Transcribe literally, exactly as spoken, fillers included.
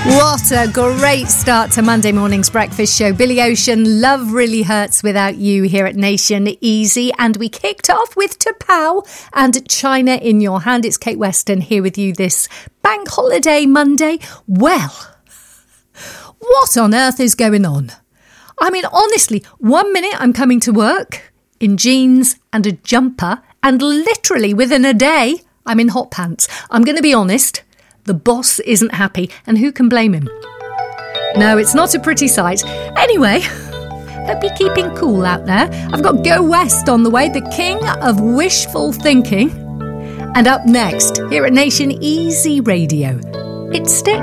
What a great start to Monday morning's breakfast show. Billy Ocean, Love Really Hurts Without You here at Nation Easy. And we kicked off with T'Pau and China in Your Hand. It's Kate Weston here with you this bank holiday Monday. Well, what on earth is going on? I mean, honestly, one minute I'm coming to work in jeans and a jumper, and literally within a day, I'm in hot pants. I'm going to be honest. The boss isn't happy, and who can blame him? No, it's not a pretty sight. Anyway, hope you're keeping cool out there. I've got Go West on the way, the king of wishful thinking. And up next, here at Nation Easy Radio, it's Sticks.